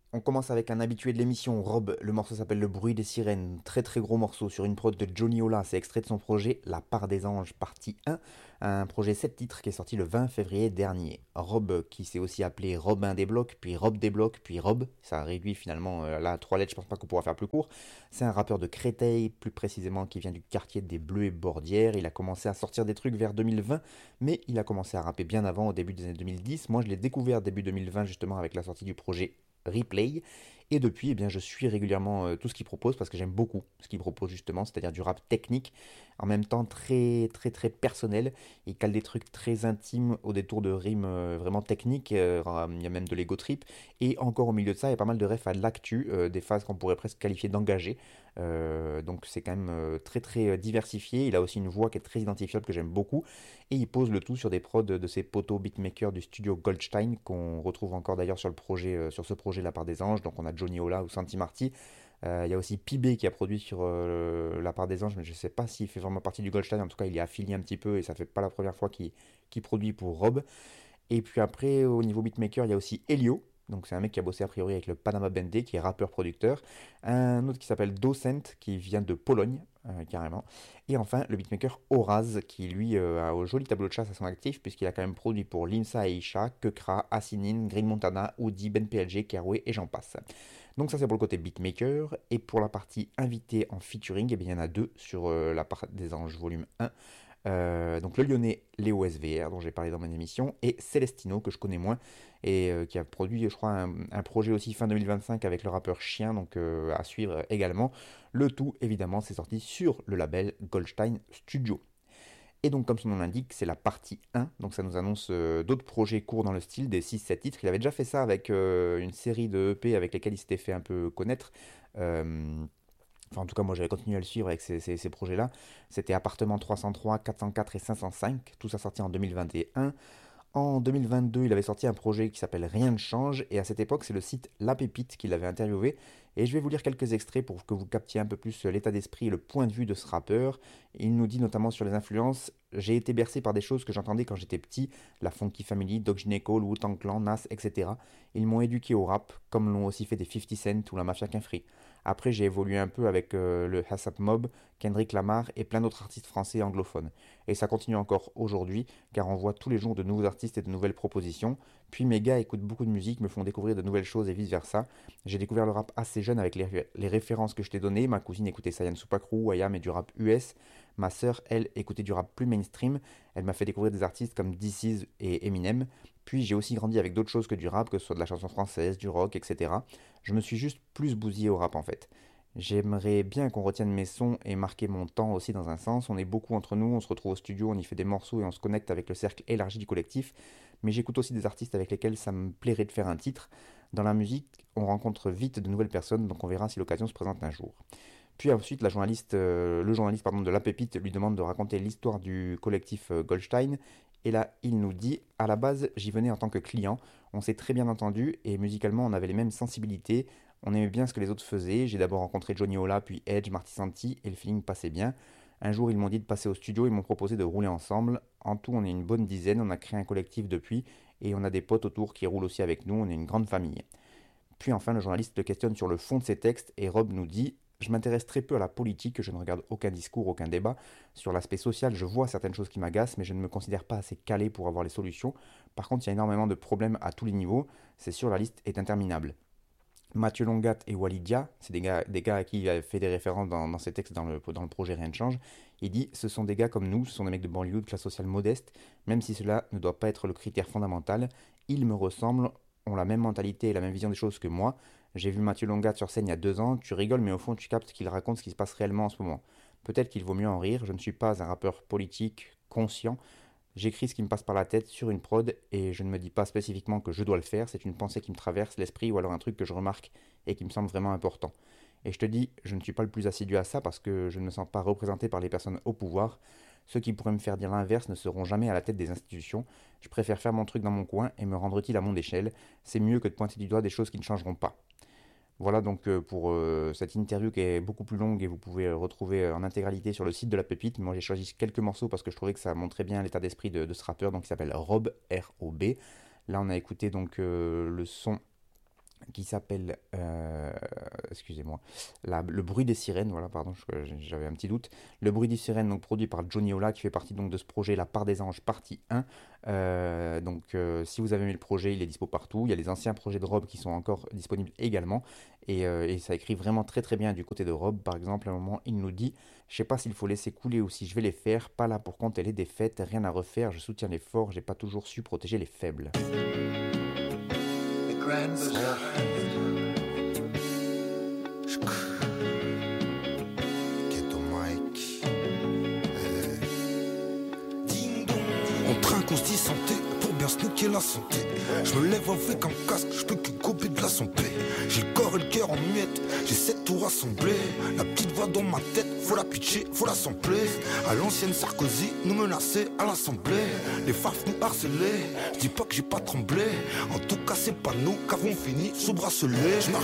On commence avec un habitué de l'émission, Rob. Le morceau s'appelle Le bruit des sirènes. Très très gros morceau sur une prod de Johnny Ola. C'est extrait de son projet La part des anges, partie 1. Un projet 7 titres qui est sorti le 20 février dernier. Rob, qui s'est aussi appelé Robin des blocs, puis Rob des blocs, puis Rob. Ça a réduit finalement là à 3 lettres, je pense pas qu'on pourra faire plus court. C'est un rappeur de Créteil, plus précisément qui vient du quartier des Bleus et Bordières. Il a commencé à sortir des trucs vers 2020, mais il a commencé à rapper bien avant, au début des années 2010. Moi je l'ai découvert début 2020 justement avec la sortie du projet Replay. Et depuis, eh bien, je suis régulièrement tout ce qu'il propose parce que j'aime beaucoup ce qu'il propose justement, c'est-à-dire du rap technique, en même temps très très très personnel. Il cale des trucs très intimes au détour de rimes vraiment techniques. Il y a même de l'ego trip. Et encore au milieu de ça, il y a pas mal de refs à l'actu, des phases qu'on pourrait presque qualifier d'engagées. Donc c'est quand même très très diversifié. Il a aussi une voix qui est très identifiable que j'aime beaucoup. Et il pose le tout sur des prods de ses potos beatmakers du studio Goldstein qu'on retrouve encore d'ailleurs sur le projet, sur ce projet La part des anges. Donc on a Johnny Ola ou Santi Marty. Il y a aussi Pibé qui a produit sur La part des anges, mais je ne sais pas s'il fait vraiment partie du Goldstein. En tout cas, il est affilié un petit peu et ça fait pas la première fois qu'il produit pour Rob. Et puis après, au niveau beatmaker, il y a aussi Elio. Donc c'est un mec qui a bossé a priori avec le Panama Bandé, qui est rappeur-producteur. Un autre qui s'appelle Docent, qui vient de Pologne, carrément. Et enfin, le beatmaker Oraz, qui lui a un joli tableau de chasse à son actif, puisqu'il a quand même produit pour Limsa et Isha, Kekra, Asinin, Green Montana, Oudi, Ben PLG, Keroué et j'en passe. Donc ça c'est pour le côté beatmaker. Et pour la partie invité en featuring, eh bien, il y en a deux sur la part des anges volume 1. Donc le lyonnais Léo SVR dont j'ai parlé dans mon émission et Celestino que je connais moins et qui a produit je crois un projet aussi fin 2025 avec le rappeur Chien donc à suivre également. Le tout évidemment c'est sorti sur le label Goldstein Studio. Et donc comme son nom l'indique c'est la partie 1 donc ça nous annonce d'autres projets courts dans le style des 6-7 titres. Il avait déjà fait ça avec une série de EP avec lesquels il s'était fait un peu connaître. Enfin, en tout cas, moi, j'avais continué à le suivre avec ces projets-là. C'était Appartement 303, 404 et 505, tout ça sorti en 2021. En 2022, il avait sorti un projet qui s'appelle Rien ne change, et à cette époque, c'est le site La Pépite qui l'avait interviewé. Et je vais vous lire quelques extraits pour que vous captiez un peu plus l'état d'esprit et le point de vue de ce rappeur. Il nous dit notamment sur les influences: j'ai été bercé par des choses que j'entendais quand j'étais petit, la Funky Family, Doc Gynéco, le Wu-Tang Clan, Nas, etc. Ils m'ont éduqué au rap, comme l'ont aussi fait des 50 Cent ou la Mafia Free. Après, j'ai évolué un peu avec le Hassap Mob, Kendrick Lamar et plein d'autres artistes français anglophones. Et ça continue encore aujourd'hui, car on voit tous les jours de nouveaux artistes et de nouvelles propositions. Puis mes gars écoutent beaucoup de musique, me font découvrir de nouvelles choses et vice versa. J'ai découvert le rap assez jeune avec les références que je t'ai données. Ma cousine écoutait Sayan Supakru, Ayam et du rap US. Ma sœur, elle, écoutait du rap plus mainstream. Elle m'a fait découvrir des artistes comme DC's et Eminem. Puis j'ai aussi grandi avec d'autres choses que du rap, que ce soit de la chanson française, du rock, etc. Je me suis juste plus bousillé au rap en fait. J'aimerais bien qu'on retienne mes sons et marquer mon temps aussi dans un sens. On est beaucoup entre nous, on se retrouve au studio, on y fait des morceaux et on se connecte avec le cercle élargi du collectif. Mais j'écoute aussi des artistes avec lesquels ça me plairait de faire un titre. Dans la musique, on rencontre vite de nouvelles personnes, donc on verra si l'occasion se présente un jour. Puis ensuite, le journaliste de La Pépite lui demande de raconter l'histoire du collectif Goldstein. Et là, il nous dit: à la base, j'y venais en tant que client. On s'est très bien entendu et musicalement, on avait les mêmes sensibilités. On aimait bien ce que les autres faisaient. J'ai d'abord rencontré Johnny Ola, puis Edge, Marty Santi, et le feeling passait bien. Un jour, ils m'ont dit de passer au studio, ils m'ont proposé de rouler ensemble. En tout, on est une bonne dizaine, on a créé un collectif depuis, et on a des potes autour qui roulent aussi avec nous, on est une grande famille. Puis enfin, le journaliste le questionne sur le fond de ses textes, et Rob nous dit: je m'intéresse très peu à la politique, je ne regarde aucun discours, aucun débat. Sur l'aspect social, je vois certaines choses qui m'agacent, mais je ne me considère pas assez calé pour avoir les solutions. Par contre, il y a énormément de problèmes à tous les niveaux, c'est sûr, la liste est interminable. Mathieu Longat et Walidia, c'est des gars à qui il a fait des références dans ses textes dans le projet Rien ne change. Il dit: ce sont des gars comme nous, ce sont des mecs de banlieue, de classe sociale modeste, même si cela ne doit pas être le critère fondamental. Ils me ressemblent, ont la même mentalité et la même vision des choses que moi. J'ai vu Mathieu Longat sur scène il y a 2 ans, tu rigoles mais au fond tu captes qu'il raconte ce qui se passe réellement en ce moment. Peut-être qu'il vaut mieux en rire, je ne suis pas un rappeur politique conscient, j'écris ce qui me passe par la tête sur une prod et je ne me dis pas spécifiquement que je dois le faire, c'est une pensée qui me traverse l'esprit ou alors un truc que je remarque et qui me semble vraiment important. Et je te dis, je ne suis pas le plus assidu à ça parce que je ne me sens pas représenté par les personnes au pouvoir. Ceux qui pourraient me faire dire l'inverse ne seront jamais à la tête des institutions. Je préfère faire mon truc dans mon coin et me rendre utile à mon échelle. C'est mieux que de pointer du doigt des choses qui ne changeront pas. Voilà donc pour cette interview qui est beaucoup plus longue et vous pouvez retrouver en intégralité sur le site de La Pépite. Moi j'ai choisi quelques morceaux parce que je trouvais que ça montrait bien l'état d'esprit de ce rappeur, donc il s'appelle Rob, R-O-B. Là on a écouté donc le son qui s'appelle, excusez-moi, Le bruit des sirènes, voilà, pardon, j'avais un petit doute. Le bruit des sirènes, donc produit par Johnny Ola, qui fait partie donc de ce projet La part des anges, partie 1. Si vous avez aimé le projet, il est dispo partout. Il y a les anciens projets de Rob qui sont encore disponibles également. Et ça écrit vraiment très très bien du côté de Rob. Par exemple, à un moment, il nous dit: je sais pas s'il faut laisser couler ou si je vais les faire, pas là pour compter les défaites, rien à refaire, je soutiens les forts, j'ai pas toujours su protéger les faibles. On trinque, on se dit santé pour bien snooker la santé. Je me lève avec un casque, je peux que gober de la santé. J'ai le corps et le cœur en miettes, j'essaie de tout rassembler. La petite voix dans ma tête, faut la pitcher, faut la sampler. À l'ancienne Sarkozy, nous menacer à l'Assemblée. Les farfs nous harcelaient, je dis pas que j'ai pas tremblé. En tout cas c'est pas nous qu'avons fini sous bracelet. Je marche